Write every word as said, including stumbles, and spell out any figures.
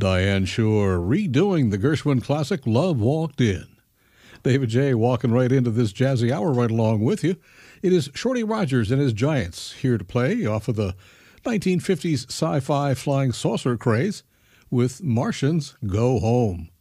Diane Shore redoing the Gershwin classic Love Walked In. David J. walking right into this jazzy hour right along with you. It is Shorty Rogers and his Giants here to play off of the nineteen fifties sci-fi flying saucer craze with Martians Go Home.